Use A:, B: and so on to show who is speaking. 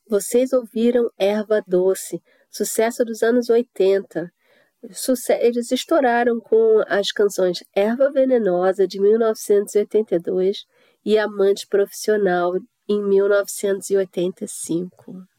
A: Vocês ouviram Erva Doce, sucesso dos anos 80. Eles estouraram com as canções Erva Venenosa, de 1982, e Amante Profissional, em 1985.